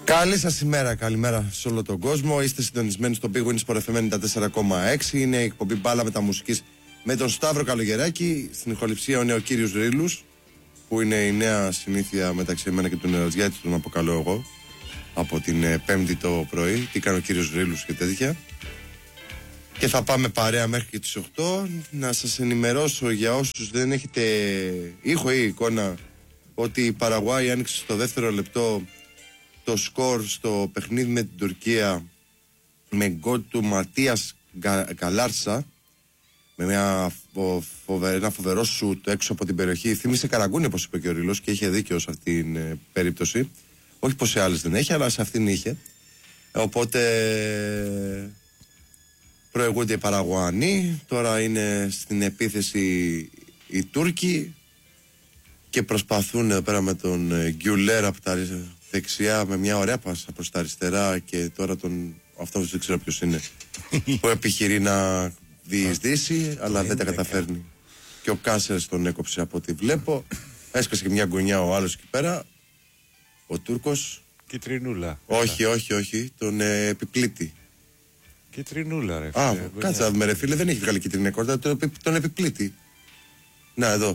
Καλή σας ημέρα, καλημέρα σε όλο τον κόσμο. Είστε συντονισμένοι στο Big Win Sport FM 94,6. Είναι η εκπομπή Μπάλα Μεταμουσικής με τον Σταύρο Καλογεράκη. Στην ηχοληψία είναι ο κύριος Ρήλους, που είναι η νέα συνήθεια μεταξύ εμένα και του Νερατζιάτη, τον αποκαλώ εγώ, από την Πέμπτη το πρωί. Τι κάνει ο κύριος Ρήλους και τέτοια. Και θα πάμε παρέα μέχρι και τις 8. Να σας ενημερώσω για όσους δεν έχετε ήχο ή εικόνα ότι η Παραγουάη άνοιξε στο δεύτερο λεπτό το σκορ στο παιχνίδι με την Τουρκία με γκολ του Ματίας Γκαλάρσα, με ένα φοβερό σουτ έξω από την περιοχή. Θύμισε Καραγκούνι, όπως είπε και ο Ρήλος, και είχε δίκιο σε αυτήν την περίπτωση. Όχι πως σε άλλες δεν έχει, αλλά σε αυτήν είχε. Οπότε προηγούνται οι Παραγουανοί, τώρα είναι στην επίθεση οι Τούρκοι και προσπαθούν εδώ πέρα με τον Γκιουλέρ από τα δεξιά με μια ωραία πάσα προς τα αριστερά, και τώρα αυτός δεν ξέρω ποιος είναι που επιχειρεί να διεισδύσει αλλά δεν τα καταφέρνει, και ο Κάσερς τον έκοψε από ό,τι βλέπω. Έσκασε και μια γωνιά ο άλλος εκεί πέρα, ο Τούρκος. Κιτρινούλα. Όχι, τον επιπλήτη. Κιτρινούλα, ρε φίλε. Κάτσα με ρε φίλε, δεν έχει βγάλει κίτρινη κόρτα, τον επιπλήτη. Να εδώ.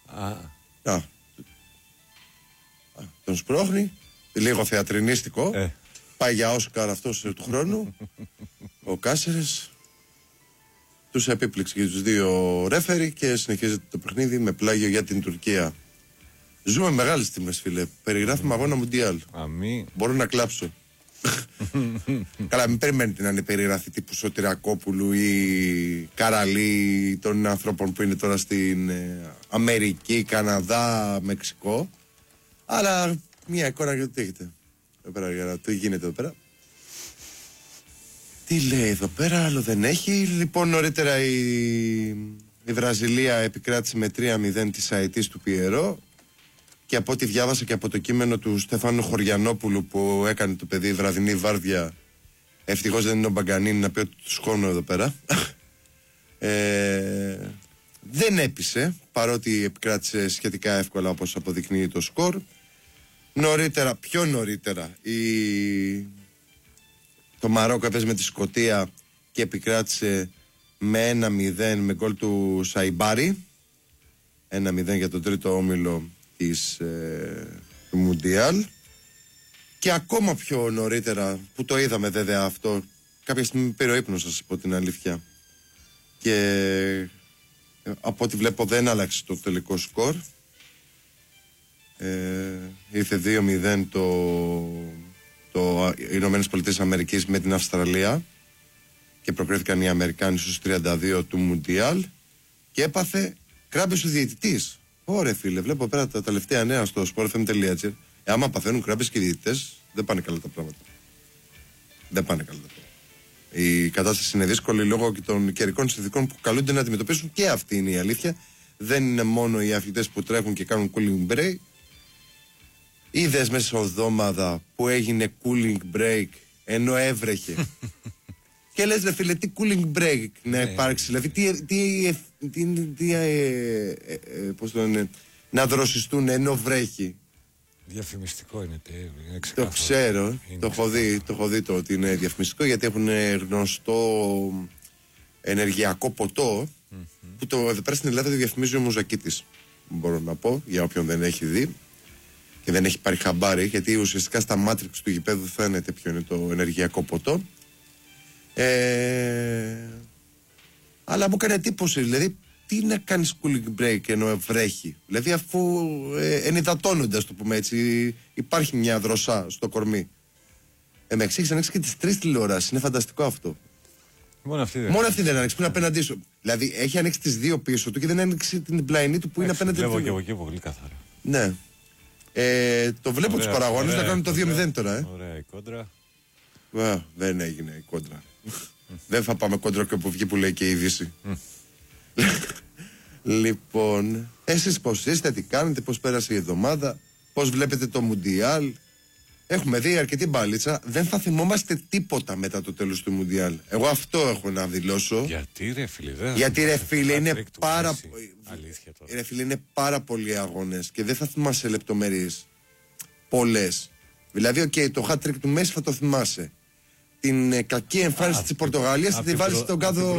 Τον σπρώχνει, λίγο θεατρινίστικο. Πάει για Όσκαρ αυτός του χρόνου. Ο Κάσερες τους επίπληξε και τους δύο ρέφερι και συνεχίζεται το παιχνίδι με πλάγιο για την Τουρκία. Ζούμε μεγάλες τιμές, φίλε. Περιγράφουμε αγώνα Μουντιάλ. Μπορώ να κλάψω. Καλά, μην περιμένετε να είναι περιγραφή τύπου Σωτηρακόπουλου ή Καραλή των ανθρώπων που είναι τώρα στην Αμερική, Καναδά, Μεξικό. Αλλά μια εικόνα για το τι έχετε εδώ πέρα, για το τι γίνεται εδώ πέρα. Τι λέει εδώ πέρα, άλλο δεν έχει. Λοιπόν, νωρίτερα η Βραζιλία επικράτησε με 3-0 της Αετής του Πιερό, και από ό,τι διάβασα και από το κείμενο του Στέφανου Χωριανόπουλου που έκανε το παιδί βραδινή βάρδια, ευτυχώς δεν είναι ο Μπαγκανίνη να πει ότι του σκόνω εδώ πέρα, δεν έπεισε, παρότι επικράτησε σχετικά εύκολα όπως αποδεικνύει το σκορ. Νωρίτερα, πιο νωρίτερα, το Μαρόκο έπαιζε με τη Σκωτία και επικράτησε με 1-0 με γκολ του Σαϊμπάρη. 1-0 για τον τρίτο όμιλο του Μουντιάλ. Και ακόμα πιο νωρίτερα, που το είδαμε βέβαια αυτό, κάποια στιγμή πήρε ο ύπνος, σας πω την αλήθεια, και από ό,τι βλέπω δεν άλλαξε το τελικό σκορ. Ήρθε 2-0 το Ηνωμένες Πολιτείες Αμερικής με την Αυστραλία και προκρίθηκαν οι Αμερικάνοι στους 32 του Μουντιάλ, και έπαθε κράμπες ο διαιτητής. Ωραία φίλε, βλέπω πέρα τα τελευταία νέα στο sportfm.gr. Άμα παθαίνουν κράμπες και οι διαιτητές, δεν πάνε καλά τα πράγματα. Δεν πάνε καλά τα πράγματα. Η κατάσταση είναι δύσκολη λόγω και των καιρικών συνθηκών που καλούνται να αντιμετωπίσουν, και αυτή είναι η αλήθεια. Δεν είναι μόνο οι αθλητές που τρέχουν και κάνουν cooling break. Είδες μέσα εβδομάδα που έγινε cooling break ενώ έβρεχε. Και λες ρε φίλε, τι cooling break να υπάρξει, δηλαδή πώς το λένε, να δροσιστούν ενώ βρέχει. Διαφημιστικό είναι το ξέρω, το έχω δει το ότι είναι διαφημιστικό, γιατί έχουν γνωστό ενεργειακό ποτό που εδώ πέρα στην Ελλάδα το διαφημίζει ο Μουζακίτης, μπορώ να πω, για όποιον δεν έχει δει και δεν έχει πάρει χαμπάρι, γιατί ουσιαστικά στα Matrix του γηπέδου φαίνεται ποιο είναι το ενεργειακό ποτό. Αλλά μου έκανε εντύπωση, δηλαδή τι να κάνεις cooling break ενώ βρέχει, δηλαδή αφού ενυδατώνονται, ας το πούμε έτσι, υπάρχει μια δροσά στο κορμί. Με εξήγησε να ανοίξει και τις 3 τηλεοράσεις, είναι φανταστικό αυτό. Μόνο αυτή δεν άνοιξε, που είναι απέναντί σου. Δηλαδή έχει ανοίξει τις 2 πίσω του και δεν άνοιξε την πλαϊνή του που είναι απέναντι του. Βλέπω και εγώ και πολύ καθαρά. Ναι. Το βλέπω τους παραγόνες να κάνουν το 2-0 τώρα. Ωραία η κόντρα. Δεν έγινε η κόντρα. Δεν θα πάμε κόντρα και από βγει που λέει και η είδηση. Λοιπόν, εσείς πώς είστε, τι κάνετε, πώς πέρασε η εβδομάδα, πώς βλέπετε το Μουντιάλ? Έχουμε δει αρκετή μπάλιτσα. Δεν θα θυμόμαστε τίποτα μετά το τέλος του Μουντιάλ. Εγώ αυτό έχω να δηλώσω. Γιατί ρε φίλε, γιατί ρε φίλε είναι πάρα ρε φίλε είναι πάρα πολλοί αγώνες και δεν θα θυμάσαι λεπτομέρειες πολλές. Δηλαδή, το hat-trick του Μέση θα το θυμάσαι. Την κακή εμφάνιση της Πορτογαλίας θα τη βάλεις στον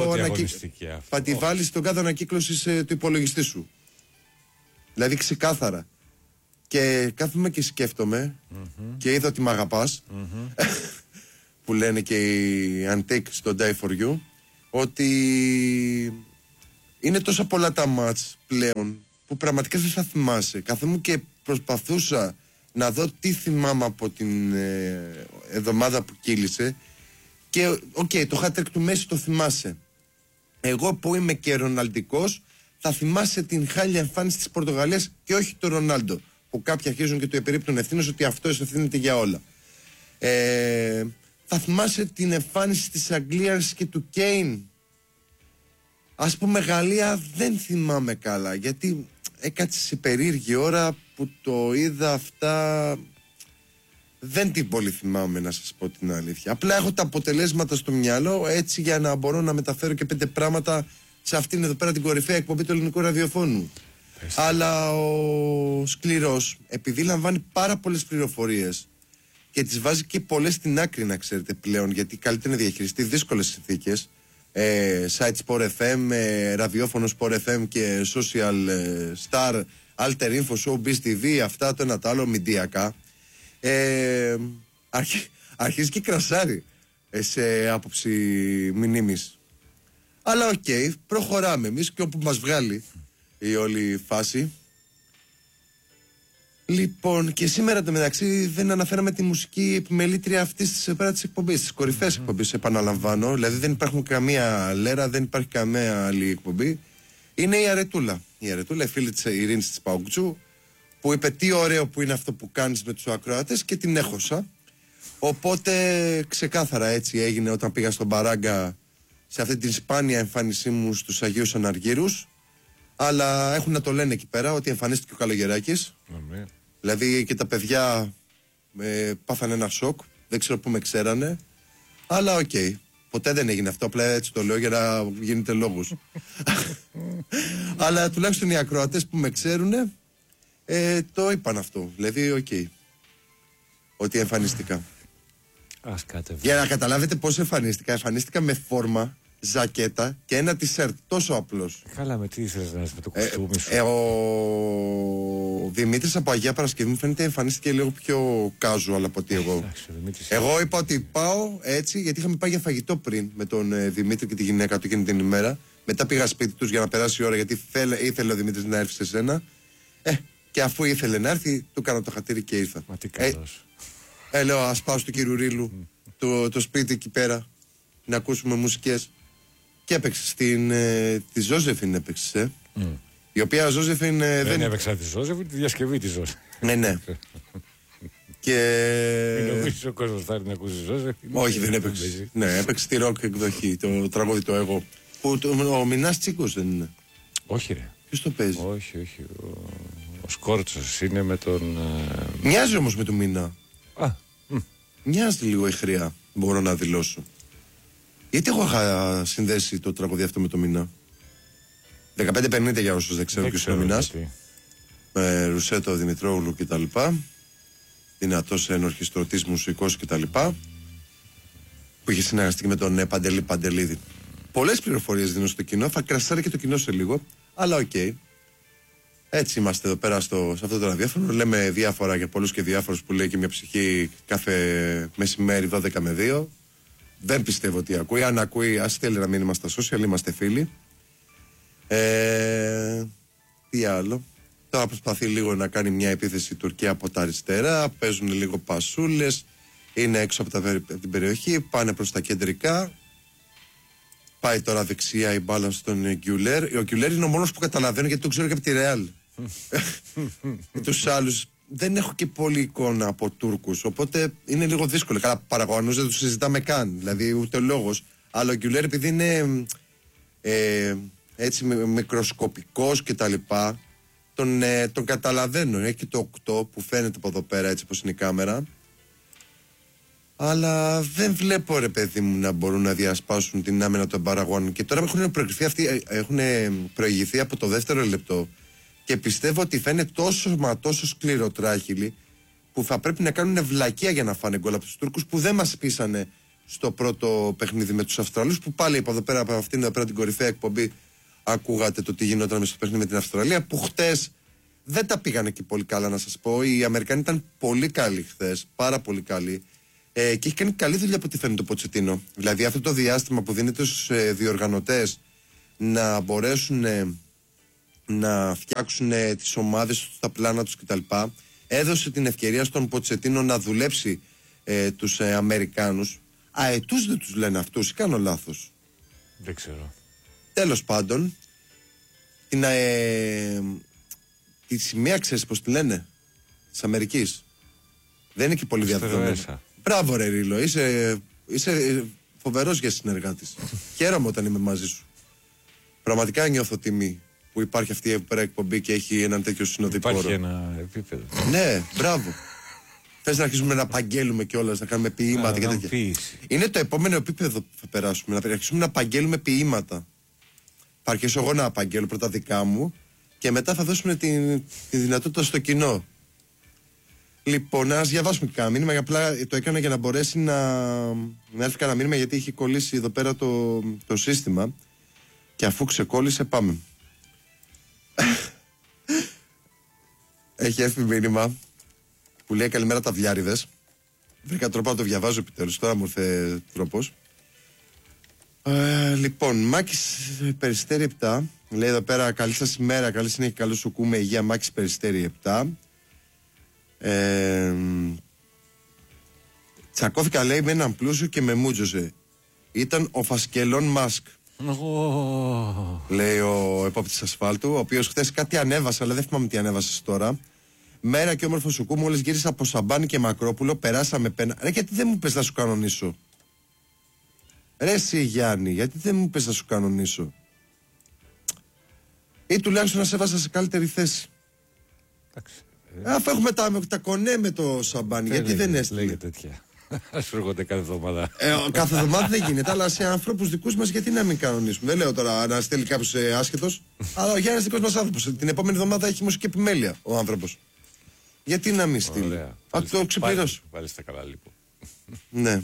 κάδο ανακύκλωσης του υπολογιστή σου. Δηλαδή ξεκάθαρα. Και κάθομαι και σκέφτομαι και είδα ότι μ' αγαπάς που λένε και οι Antique στο Die For You, ότι είναι τόσα πολλά τα μάτς πλέον που πραγματικά δεν θα θυμάσαι. Καθόμουν και προσπαθούσα να δω τι θυμάμαι από την εβδομάδα που κύλησε και το hat-trick του Μέση το θυμάσαι. Εγώ που είμαι και ροναλντικός θα θυμάσαι την χάλια εμφάνιση της Πορτογαλίας και όχι το Ρονάλντο, που κάποιοι αρχίζουν και το επιρρύπτουν ευθύνος ότι αυτός ευθύνεται για όλα. Θα θυμάσαι την εμφάνιση της Αγγλίας και του Κέιν. Ας πούμε Γαλλία δεν θυμάμαι καλά, γιατί έκατσε σε περίεργη ώρα που το είδα αυτά. Δεν την πολύ θυμάμαι, να σας πω την αλήθεια. Απλά έχω τα αποτελέσματα στο μυαλό, έτσι, για να μπορώ να μεταφέρω και 5 πράγματα σε αυτήν εδώ πέρα την κορυφαία εκπομπή του ελληνικού ραδιοφώνου. Αλλά ο σκληρός, επειδή λαμβάνει πάρα πολλές πληροφορίες και τις βάζει και πολλές στην άκρη, να ξέρετε πλέον, γιατί καλύτερα να διαχειριστεί δύσκολες συνθήκες, site Sport FM, ραδιόφωνο Sport FM και social star, alter info, showbiz TV, αυτά το ένα το άλλο, μηντιακά, αρχίζει και κρασάρει σε άποψη μηνύμης. Αλλά προχωράμε εμείς και όπου μας βγάλει η όλη φάση. Λοιπόν, και σήμερα το μεταξύ δεν αναφέραμε τη μουσική επιμελήτρια αυτής της εκπομπής, της κορυφαίας εκπομπής, επαναλαμβάνω. Δηλαδή δεν υπάρχουν καμία λέρα, δεν υπάρχει καμία άλλη εκπομπή. Είναι η Αρετούλα. Η Αρετούλα, η φίλη της Ειρήνης της Παουκτζού, που είπε τι ωραίο που είναι αυτό που κάνεις με τους ακροατές και την έχωσα. Οπότε ξεκάθαρα έτσι έγινε όταν πήγα στον Παράγκα σε αυτή την σπάνια εμφάνισή μου στους Αγίους Αναργύρους. Αλλά έχουν να το λένε εκεί πέρα ότι εμφανίστηκε ο Καλογεράκης. Δηλαδή και τα παιδιά πάθανε ένα σοκ. Δεν ξέρω πού με ξέρανε. Αλλά ποτέ δεν έγινε αυτό. Απλά έτσι το λέω για να γίνεται λόγος. Αλλά τουλάχιστον οι ακροατές που με ξέρουνε το είπαν αυτό. Δηλαδή ότι εμφανίστηκα. Για να καταλάβετε πώς εμφανίστηκα. Εμφανίστηκα με φόρμα, ζακέτα και ένα τισέρτ, τόσο απλός. Καλά, με τι ήθελες να είσαι με το κουστούμι σου? Ο Δημήτρης από Αγία Παρασκευή μου φαίνεται εμφανίστηκε λίγο πιο casual από ότι εγώ. Εγώ είπα ότι πάω έτσι, γιατί είχαμε πάει για φαγητό πριν με τον Δημήτρη και τη γυναίκα του εκείνη την ημέρα. Μετά πήγα σπίτι τους για να περάσει η ώρα, γιατί ήθελε ο Δημήτρης να έρθει σε σένα. Και αφού ήθελε να έρθει, του έκανα το χατήρι και ήρθα. Μα τι καλός. Λέω, ας πάω στο κύριο Ρίλου, το σπίτι εκεί πέρα, να ακούσουμε μουσικές. Και έπαιξε τη Ζώζεφιν έπαιξε. Η οποία Ζώζεφιν δεν έπαιξα τη Ζώζεφιν, τη διασκευή τη Ζώζεφιν. Ναι. Και... Μην νομίζεις ο κόσμος θα έρθει να ακούσει Ζώζεφιν. Όχι, δεν έπαιξε. Ναι, έπαιξε τη ροκ εκδοχή, το τραγούδι το εγώ. Που ο Μινάς Τσίκος δεν είναι? Όχι ρε. Ποιος το παίζει? Όχι. Ο Σκόρτσος είναι με τον... Μοιάζει όμως με τον Μινά. Μοιάζει λίγο η χρειά, μπορώ να δηλώσω. Γιατί εγώ είχα συνδέσει το τραγούδι αυτό με το Μινά. 15-50 για όσους δεν ξέρουν ποιος είναι ο Μινάς. Με Ρουσέτο Δημητρόγλου κτλ. Δυνατός ενορχιστρωτής μουσικός κτλ. Που είχε συνεργαστεί με τον Παντελή Παντελίδη. Πολλές πληροφορίες δίνω στο κοινό. Θα κρασάρει και το κοινό σε λίγο. Αλλά έτσι είμαστε εδώ πέρα σε αυτό το ραδιόφωνο. Λέμε διάφορα για πολλούς και διάφορους που λέει και μια ψυχή κάθε μεσημέρι 12 με 2. Δεν πιστεύω ότι ακούει. Αν ακούει, ας στέλνει ένα μήνυμα στα social, είμαστε φίλοι. Τι άλλο? Τώρα προσπαθεί λίγο να κάνει μια επίθεση η Τουρκία από τα αριστερά. Παίζουν λίγο πασούλες. Είναι έξω από την περιοχή. Πάνε προς τα κεντρικά. Πάει τώρα δεξιά η μπάλα στον Γκιουλέρ. Ο Γκιουλέρ είναι ο μόνος που καταλαβαίνω, γιατί το ξέρω και από τη Ρεάλ. Τους άλλους δεν έχω και πολλή εικόνα από Τούρκους. Οπότε είναι λίγο δύσκολο. Καλά, παραγωγούς δεν τους συζητάμε καν. Δηλαδή ούτε λόγος. Αλλά ο Γκιουλέρ, επειδή είναι έτσι μικροσκοπικός και τα λοιπά, τον καταλαβαίνω. Έχει και το 8 που φαίνεται από εδώ πέρα, έτσι όπως είναι η κάμερα. Αλλά δεν βλέπω, ρε παιδί μου, να μπορούν να διασπάσουν την άμυνα των Παραγωγών. Και τώρα έχουν προηγηθεί από το δεύτερο λεπτό. Και πιστεύω ότι φαίνεται τόσο σκληροτράχυλοι που θα πρέπει να κάνουν βλακεία για να φάνε γκολ από τους Τούρκους, που δεν μας πείσανε στο πρώτο παιχνίδι με τους Αυστραλούς, που πάλι από εδώ πέρα, από αυτήν εδώ πέρα την κορυφαία εκπομπή, ακούγατε το τι γινόταν με στο παιχνίδι με την Αυστραλία, που χτες δεν τα πήγανε και πολύ καλά, να σας πω. Οι Αμερικανοί ήταν πολύ καλοί χθες, πάρα πολύ καλοί. Και έχει κάνει καλή δουλειά από ό,τι φαίνεται το Ποτσετίνο. Δηλαδή αυτό το διάστημα που δίνεται στους διοργανωτές να μπορέσουν να φτιάξουν τις ομάδες τους, τα πλάνα τους κτλ. Έδωσε την ευκαιρία στον Ποτσετίνο να δουλέψει τους Αμερικάνους. Αετούς δεν τους λένε αυτούς, ή κάνω λάθος? Δεν ξέρω. Τέλος πάντων, τη σημαία ξέρεις πως τη λένε της Αμερικής? Δεν είναι και πολύ διαδεδομένη. Μπράβο ρε Ρίλο, είσαι φοβερός για συνεργάτης. Χαίρομαι όταν είμαι μαζί σου. Πραγματικά νιώθω τιμή που υπάρχει αυτή η εκπομπή και έχει έναν τέτοιο συνοδοιπόρο. Υπάρχει ένα επίπεδο. Ναι, μπράβο. Θες να αρχίσουμε να απαγγέλουμε κιόλας, να κάνουμε ποίηματα και τέτοια? Είναι το επόμενο επίπεδο που θα περάσουμε. Να αρχίσουμε να απαγγέλουμε ποίηματα. Θα αρχίσω εγώ να απαγγέλω πρώτα δικά μου και μετά θα δώσουμε τη δυνατότητα στο κοινό. Λοιπόν, ας διαβάσουμε και κανένα μήνυμα. Απλά το έκανα για να μπορέσει να έρθει κανένα μήνυμα, γιατί έχει κολλήσει εδώ πέρα το σύστημα. Και αφού ξεκόλλησε, πάμε. Έχει έρθει μήνυμα που λέει καλημέρα τα βιάριδες. Βρήκα τρόπο να το διαβάζω επιτέλους. Τώρα μου ήρθε τρόπος. Λοιπόν, Μάκης Περιστέρι 7. Λέει εδώ πέρα καλή σας ημέρα, καλή συνέχεια, καλό σου κούμε, υγεία. Μάκης Περιστέρι 7. Τσακώθηκα, λέει, με έναν πλούσιο και με μούτζωσε. Ήταν ο Φασκελόν Μάσκ. Λέει ο επόπτης ασφάλτου, ο οποίος χθες κάτι ανέβασε, αλλά δεν θυμάμαι τι ανέβασε τώρα. Μέρα και όμορφο σου κού, μόλις γύρισα από Σαμπάνι και Μακρόπουλο, περάσαμε πένα. Ρε, γιατί δεν μου πες να σου κανονίσω? Ρε εσύ Γιάννη, γιατί δεν μου πες να σου κανονίσω? Ή τουλάχιστον να σε έβαζα σε καλύτερη θέση. Αφού έχουμε τα κονέ με το Σαμπάνι, γιατί δεν έστειλε? Λέγε τέτοια. Ας έρχονται κάθε εβδομάδα. Κάθε εβδομάδα δεν γίνεται, αλλά σε ανθρώπους δικούς μας γιατί να μην κανονίσουμε? Δεν λέω τώρα να στέλνει κάποιος άσχετος, αλλά ο Γιάννης δικός μας άνθρωπος. Την επόμενη εβδομάδα έχει μουσική επιμέλεια ο άνθρωπος. Γιατί να μην στείλει? Αν το ξεπληρώσει. Πάλι στα καλά, λοιπόν. Ναι.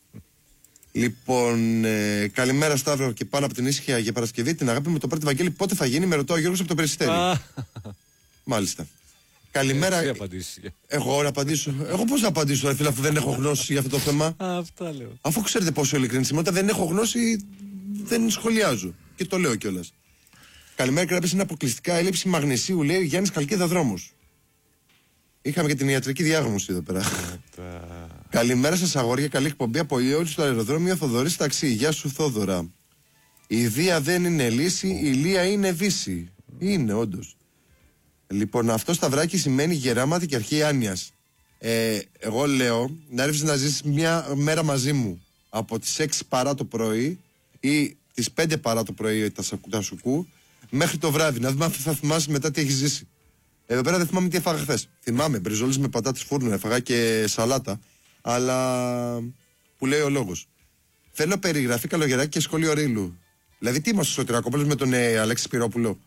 Λοιπόν, καλημέρα Σταύρο και πάνω από την ήσυχια για Παρασκευή. Την αγάπη με το πρώτο Βαγγέλη πότε θα γίνει? Με ρωτάω ο Γιώργος από το Περιστέρι. Μάλιστα. Καλημέρα. Εγώ να απαντήσω. Εγώ πώς να απαντήσω, φίλε, αφού δεν έχω γνώση για αυτό το θέμα? Αυτά λέω. Αφού ξέρετε πόσο ειλικρινής είμαι, όταν δεν έχω γνώση δεν σχολιάζω. Και το λέω κιόλας. Καλημέρα, κράτησε είναι αποκλειστικά έλλειψη μαγνησίου, λέει ο Γιάννης Καλκίδα Δρόμος. Είχαμε και την ιατρική διάγνωση εδώ πέρα. Καλημέρα σας αγόρια, καλή εκπομπή από Ιόλου στο αεροδρόμιο Θοδωρής Ταξί. Γεια σου Θόδωρα. Η Δία δεν είναι λύση, η Λία είναι βύση. Είναι όντως. Λοιπόν, αυτό σταυράκι σημαίνει γεράματι και αρχή άνοιας. Εγώ λέω να έρθεις να ζήσεις μια μέρα μαζί μου από τις 6 παρά το πρωί ή τις 5 παρά το πρωί τα σουκού μέχρι το βράδυ. Να δούμε αν θα θυμάσαι μετά τι έχεις ζήσει. Εδώ πέρα δεν θυμάμαι τι έφαγα χθες. Θυμάμαι μπριζόλες με πατάτες φούρνου, έφαγα και σαλάτα. Αλλά που λέει ο λόγος. Θέλω περιγραφή καλογεράκι και σχόλιο Ρήλου. Δηλαδή τι είμαστε στο Σωτηρακόπουλος με τον Αλέξη Σπυρόπουλο?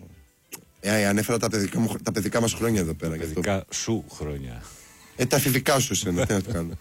Ανέφερα τα παιδικά μας χρόνια εδώ πέρα. Τα παιδικά σου χρόνια. Τα εφηβικά σου εσένα, τι να το κάνω.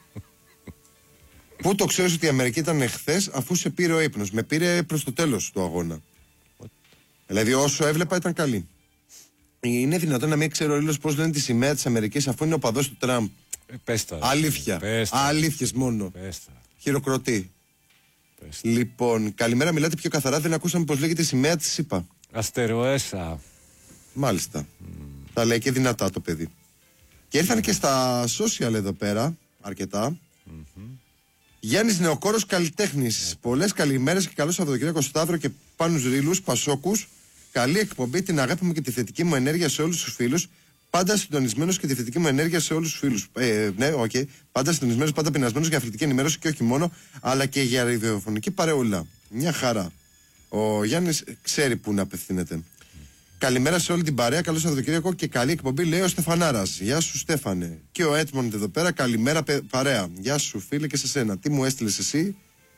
Πού το ξέρεις ότι η Αμερική ήταν χθες, αφού σε πήρε ο ύπνος? Με πήρε προς το τέλος του αγώνα. Δηλαδή όσο έβλεπα ήταν καλή. Είναι δυνατόν να μην ξέρω ο Ρήλος πώς λένε τη σημαία της Αμερικής, αφού είναι ο παδός του Τραμπ? Αλήθεια. Αλήθειες μόνο. Χειροκροτεί. Λοιπόν, καλημέρα, μιλάτε πιο καθαρά, δεν ακούσαμε πώς λέγεται η σημαία της ΣΥΠΑ. Αστεροέσα. Μάλιστα. Τα λέει και δυνατά το παιδί. Και ήρθαν και στα social εδώ πέρα αρκετά. Γιάννης Νεοκόρος καλλιτέχνης. Πολλές καλημέρες και καλό Σαββατοκύριακο Σταύρο και Πάνους Ρήλους, Πασόκους. Καλή εκπομπή, την αγάπη μου και τη θετική μου ενέργεια σε όλους τους φίλους. Πάντα συντονισμένος και τη θετική μου ενέργεια σε όλους τους φίλους. Ναι, okay. Πάντα συντονισμένος, πάντα πεινασμένος για αθλητική ενημέρωση και όχι μόνο, αλλά και για ραδιοφωνική παρεούλα. Μια χαρά. Ο Γιάννης ξέρει πού να απευθύνεται. Καλημέρα σε όλη την παρέα. Καλό Σαββατοκύριακο και καλή εκπομπή, λέει ο Στεφανάρας. Γεια σου, Στέφανε. Και ο Έτμοντ εδώ πέρα. Καλημέρα, παρέα. Γεια σου, φίλε, και σε σένα. Τι μου έστειλες εσύ?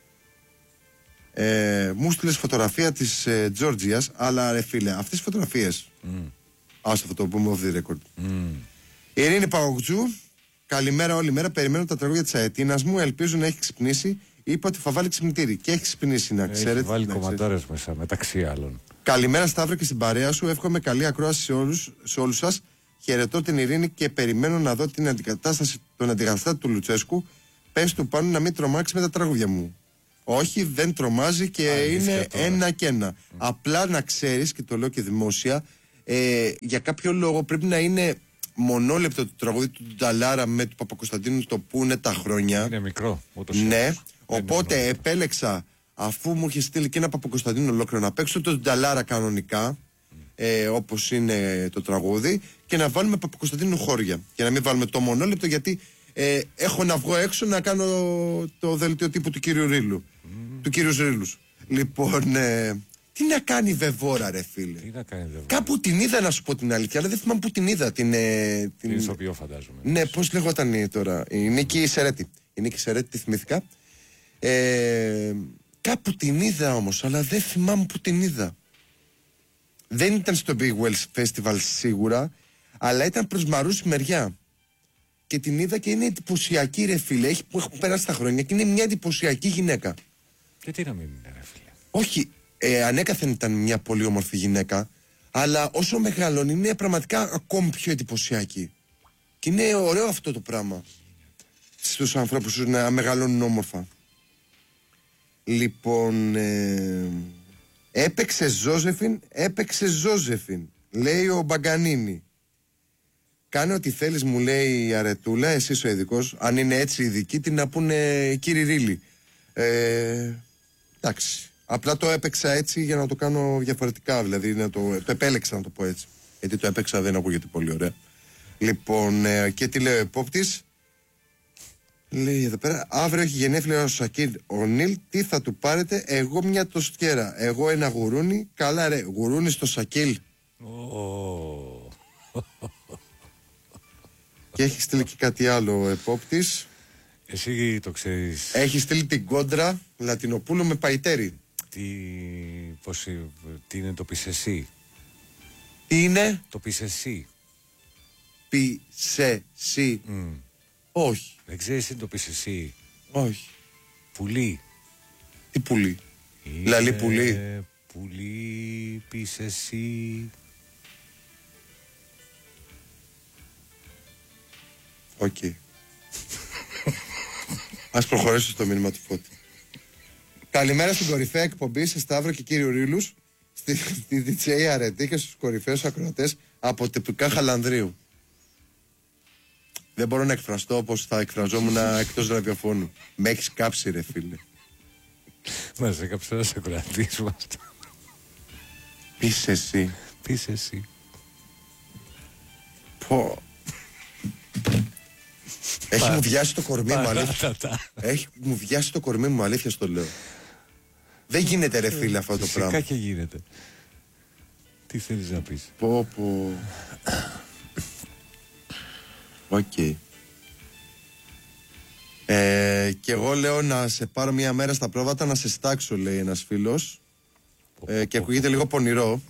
Μου στείλες φωτογραφία της Τζόρτζιας, αλλά ρε φίλε, αυτές τις φωτογραφίες. Άστο, θα το πούμε off the record. Η Ειρήνη Παγοκτζού Καλημέρα όλη μέρα. Περιμένω τα τραγούδια της Αετίνας μου. Ελπίζω να έχει ξυπνήσει. Είπα ότι θα βάλει ξυπνητήρι. Και έχει ξυπνήσει, να ξέρετε. Έχει βάλει κομματάρες μέσα, μεταξύ άλλων. Καλημέρα, Σταύρο, και στην παρέα σου. Εύχομαι καλή ακρόαση σε όλους σας. Χαιρετώ την ειρήνη και περιμένω να δω την αντικατάσταση των αντικαταστάτη του Λουτσέσκου. Πες του πάνω να μην τρομάξει με τα τραγούδια μου. Όχι, δεν τρομάζει και είναι τώρα ένα και ένα. Απλά να ξέρεις, και το λέω και δημόσια, για κάποιο λόγο πρέπει να είναι μονόλεπτο το τραγούδι του Νταλάρα με του Παπακοσταντίνου, το που είναι τα χρόνια. Είναι μικρό, ούτως ναι, οπότε επέλεξα, αφού μου είχε στείλει και ένα Παπακοσταντίνο ολόκληρο, να παίξω το Νταλάρα κανονικά, όπως είναι το τραγούδι, και να βάλουμε Παπακοσταντίνου χώρια. Και να μην βάλουμε το μονόλεπτο, γιατί έχω να βγω έξω να κάνω το δελτίο τύπου του κύριου Ρήλου. Του κύριου Ρήλους. Λοιπόν, τι να κάνει η Βεβόρα, ρε φίλε. Τι να κάνει η Βεβόρα. Κάπου την είδα, να σου πω την αλήθεια, αλλά δεν θυμάμαι που την είδα. Την ηθοποιό, φαντάζομαι. Ναι, πώς λεγόταν τώρα. Η Νίκη Σερέτη. Η Νίκη Σερέτη, τη θυμήθηκα. Κάπου την είδα όμως, αλλά δεν θυμάμαι που την είδα. Δεν ήταν στο Big Wells Festival σίγουρα, αλλά ήταν προς Μαρούση μεριά. Και την είδα και είναι εντυπωσιακή, ρε φίλε. Έχουν περάσει τα χρόνια και είναι μια εντυπωσιακή γυναίκα. Και τι να μην είναι, ρε φίλε. Όχι, ανέκαθεν ήταν μια πολύ όμορφη γυναίκα, αλλά όσο μεγαλώνει είναι πραγματικά ακόμη πιο εντυπωσιακή. Και είναι ωραίο αυτό το πράγμα στους ανθρώπους να μεγαλώνουν όμορφα. Λοιπόν, έπαιξε Ζώζεφιν, λέει ο Μπαγκανίνη. Κάνε ό,τι θέλεις, μου λέει η Αρετούλα, εσείς ο ειδικός. Αν είναι έτσι ειδικοί, τι να πούνε κύριοι Ρίλοι. Εντάξει. Απλά το έπαιξα έτσι για να το κάνω διαφορετικά. Δηλαδή το επέλεξα να το πω έτσι. Γιατί το έπαιξα δεν ακούγεται πολύ ωραία. Λοιπόν, και τι λέει ο επόπτης. Λέει εδώ πέρα, αύριο έχει γενέθλια ο Σακίλ Ονίλ. Τι θα του πάρετε? Εγώ μια τοστιέρα. Εγώ ένα γουρούνι. Καλά, ρε, γουρούνι στο Σακίλ. Και έχει στείλει και κάτι άλλο ο επόπτης. Εσύ το ξέρεις. Έχει στείλει την κόντρα Λατινοπούλου με παϊτέρι. Τι είναι το πισεσί? Τι είναι? Το πισεσί. Πισεσί. Όχι. Δεν ξέρεις τι είναι το πισεσί? Όχι. Πουλί. Τι πουλί? Λαλή πουλί. Πουλί, πισεσί. Οκ. Ας προχωρήσω στο μήνυμα του Φώτη. Καλημέρα στην κορυφαία εκπομπή σε Σταύρο και κύριο Ρήλους, στη DJ Αρετή και στους κορυφαίους ακροατές από τυπικά Χαλανδρίου. Δεν μπορώ να εκφραστώ όπως θα εκφραζόμουν εκτός ραδιοφώνου. Με έχεις κάψει, ρε φίλε. Μας έκαψε ένας ακροατής μας. Πεις εσύ. Πεις εσύ. Πω. Έχει μου βιάσει το κορμί μου, αλήθεια. Έχει μου βιάσει το κορμί μου, αλήθεια στο λέω. Δεν γίνεται, ρε φίλε, αυτό το πράγμα. Φυσικά και γίνεται. Τι θέλεις να πεις? Πω. Οκ. Και εγώ λέω να σε πάρω μια μέρα στα πρόβατα να σε στάξω, λέει ένας φίλος. Και ακούγεται λίγο πονηρό.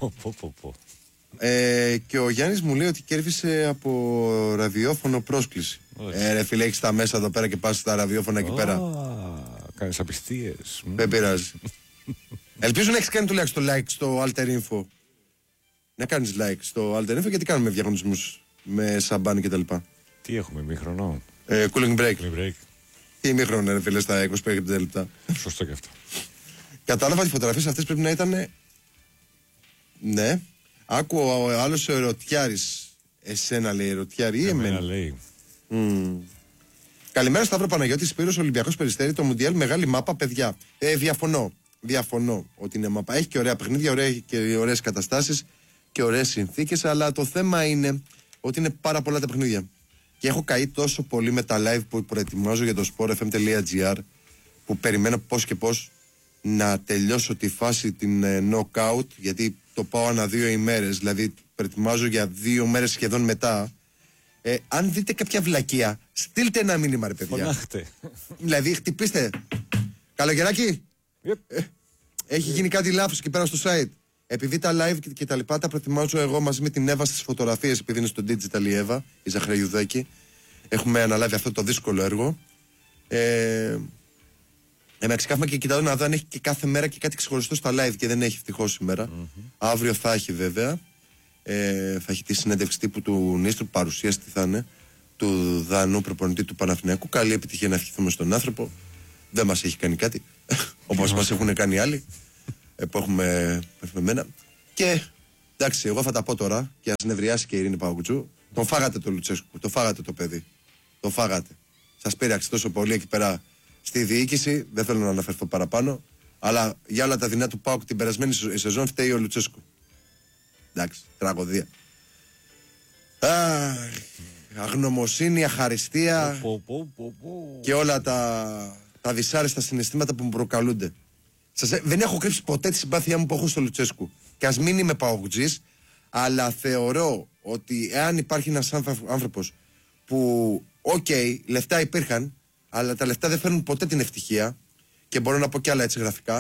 Και ο Γιάννης μου λέει ότι κέρδισε από ραδιόφωνο πρόσκληση. Ρε φίλε, έχεις τα μέσα εδώ πέρα και πας στα ραδιόφωνα εκεί πέρα. Κάνεις απιστίες. Δεν πειράζει. Ελπίζω να έχεις κάνει τουλάχιστον like στο Alter Info. Να κάνεις like στο Alter Info, γιατί κάνουμε διαγωνισμούς με σαμπάνι και τα λοιπά. Τι έχουμε, ημίχρονο? Cooling break. Τι ημίχρονο, ρε φίλε, στα 25 λεπτά. Σωστό και αυτό. Κατάλαβα ότι οι φωτογραφίες αυτές πρέπει να ήταν. Ναι. Άκου ο άλλος ο ερωτιάρης. Εσένα λέει ερωτιάρη ή εμένα? Λέει. Καλημέρα Σταύρο Παναγιώτη, Σπύρος, Ολυμπιακός Περιστέρι, το Μουντιάλ, μεγάλη μάπα, παιδιά. Διαφωνώ ότι είναι μάπα. Έχει και ωραία παιχνίδια, και ωραίες καταστάσεις και ωραίες συνθήκες, αλλά το θέμα είναι ότι είναι πάρα πολλά τα παιχνίδια. Και έχω καεί τόσο πολύ με τα live που προετοιμάζω για το sportfm.gr, που περιμένω πώς και πώς να τελειώσω τη φάση την knockout, γιατί το πάω ανά 2 ημέρες, δηλαδή προετοιμάζω για 2 μέρες σχεδόν μετά. Αν δείτε κάποια βλακεία, στείλτε ένα μήνυμα, ρε παιδιά. Φωνάχτε. Δηλαδή χτυπήστε. Καλογεράκι, έχει γίνει κάτι λάθος εκεί πέρα στο site. Επειδή τα live και τα λοιπά τα προετοιμάζω εγώ μαζί με την Εύα στις φωτογραφίες, επειδή είναι στο digital η Εύα, η Ζαχαριουδάκη. έχουμε αναλάβει αυτό το δύσκολο έργο. Εντάξει, κάθομαι και κοιτάω να δω αν έχει και κάθε μέρα και κάτι ξεχωριστό στα live και δεν έχει ευτυχώς σήμερα. Αύριο θα έχει βέβαια. Θα έχει τη συνέντευξη τύπου του Νίστρου, παρουσίαση τι θα είναι, του Δανού προπονητή του Παναθηναϊκού. Καλή επιτυχία να ευχηθούμε στον άνθρωπο. Δεν μας έχει κάνει κάτι, όπως μας έχουν κάνει άλλοι που έχουμε εμένα. Και εντάξει, εγώ θα τα πω τώρα και ας νευριάσει και η Ειρήνη Παπακουτσού. Τον φάγατε το Λουτσέσκου, το φάγατε το παιδί. Το φάγατε. Σας πείραξε τόσο πολύ εκεί πέρα στη διοίκηση, δεν θέλω να αναφερθώ παραπάνω, αλλά για όλα τα δεινά του ΠΑΟΚ την περασμένη σεζόν φταίει ο Λουτσέσκου. Εντάξει, τραγωδία. Αγνωμοσύνη, αχαριστία και όλα τα δυσάρεστα συναισθήματα που μου προκαλούνται. Δεν έχω κρύψει ποτέ τη συμπάθειά μου που έχω στο Λουτσέσκου. Και ας μην είμαι παοκτζής, αλλά θεωρώ ότι εάν υπάρχει ένας άνθρωπος που, λεφτά υπήρχαν, αλλά τα λεφτά δεν φέρνουν ποτέ την ευτυχία, και μπορώ να πω κι άλλα έτσι γραφικά,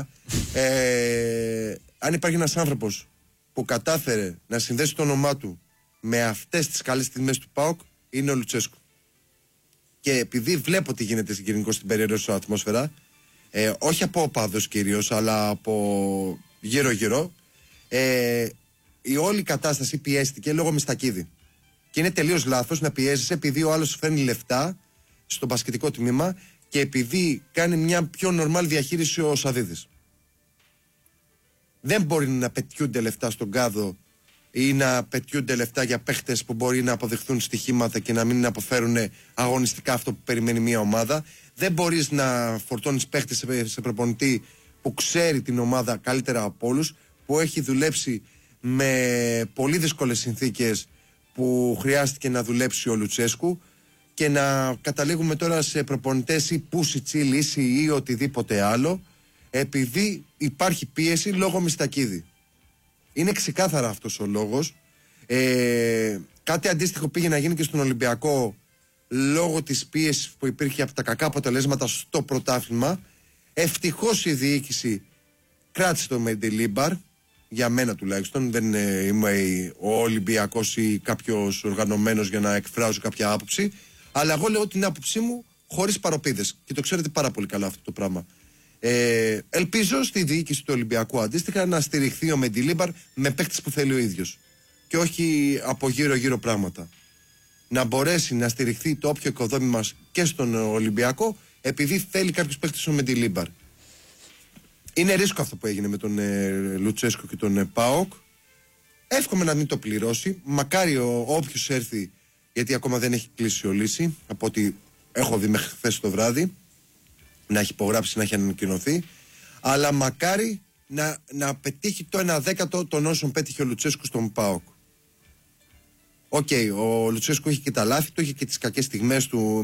αν υπάρχει ένας άνθρωπος που κατάφερε να συνδέσει το όνομά του με αυτές τις καλές στιγμές του ΠΑΟΚ, είναι ο Λουτσέσκου. Και επειδή βλέπω τι γίνεται γενικώς στην περιοχή ατμόσφαιρα, όχι από οπαδούς κυρίως, αλλά από γύρω-γύρω, η όλη κατάσταση πιέστηκε λόγω Μιστακίδη. Και είναι τελείως λάθος να πιέζεσαι επειδή ο άλλος φέρνει λεφτά στο μπασκετικό τμήμα και επειδή κάνει μια πιο νορμάλ διαχείριση ο Σαδίδης. Δεν μπορεί να πετιούνται λεφτά στον κάδο ή να πετιούνται λεφτά για παίχτες που μπορεί να αποδειχθούν στοιχήματα και να μην αποφέρουν αγωνιστικά αυτό που περιμένει μια ομάδα. Δεν μπορείς να φορτώνεις παίχτες σε προπονητή που ξέρει την ομάδα καλύτερα από όλους, που έχει δουλέψει με πολύ δύσκολες συνθήκες που χρειάστηκε να δουλέψει ο Λουτσέσκου, και να καταλήγουμε τώρα σε προπονητές ή Πούσιτσι, Λύση ή οτιδήποτε άλλο, επειδή υπάρχει πίεση λόγω Μιστακίδη. Είναι ξεκάθαρα αυτός ο λόγος. Κάτι αντίστοιχο πήγε να γίνει και στον Ολυμπιακό λόγω της πίεσης που υπήρχε από τα κακά αποτελέσματα στο πρωτάθλημα. Ευτυχώς η διοίκηση κράτησε το Μεντιλίμπαρ, για μένα τουλάχιστον. Δεν είμαι ο Ολυμπιακός ή κάποιος οργανωμένος για να εκφράζω κάποια άποψη, αλλά εγώ λέω την άποψή μου χωρίς παροπίδες, και το ξέρετε πάρα πολύ καλά αυτό το πράγμα. Ελπίζω στη διοίκηση του Ολυμπιακού αντίστοιχα να στηριχθεί ο Μεντιλίμπαρ με παίκτες που θέλει ο ίδιος και όχι από γύρω-γύρω πράγματα. Να μπορέσει να στηριχθεί το όποιο οικοδόμημα και στον Ολυμπιακό, επειδή θέλει κάποιος παίκτες ο Μεντιλίμπαρ. Είναι ρίσκο αυτό που έγινε με τον Λουτσέσκο και τον ΠΑΟΚ. Εύχομαι να μην το πληρώσει. Μακάρι όποιος έρθει, γιατί ακόμα δεν έχει κλείσει ο Λύση, από ό,τι έχω δει μέχρι χθες το βράδυ, να έχει υπογράψει, να έχει ανακοινωθεί. Αλλά μακάρι να πετύχει το 1/10 των όσων πέτυχε ο Λουτσέσκου στον ΠΑΟΚ. Ο Λουτσέσκου είχε και τα λάθη του, είχε και τις κακές στιγμές του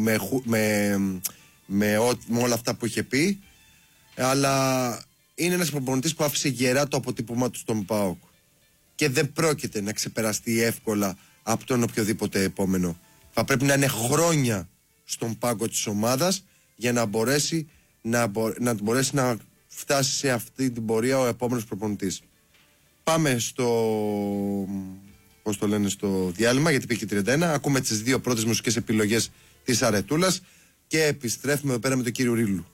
με όλα αυτά που είχε πει. Αλλά είναι ένας προπονητής που άφησε γερά το αποτύπωμά του στον ΠΑΟΚ. Και δεν πρόκειται να ξεπεραστεί εύκολα από τον οποιοδήποτε επόμενο. Θα πρέπει να είναι χρόνια στον πάγκο της ομάδας για να μπορέσει να φτάσει σε αυτή την πορεία ο επόμενος προπονητής. Πάμε στο διάλειμμα, γιατί πήγε 31. Ακούμε τις δύο πρώτες μουσικές επιλογές της Αρετούλας και επιστρέφουμε εδώ πέρα με τον κύριο Ρίλου.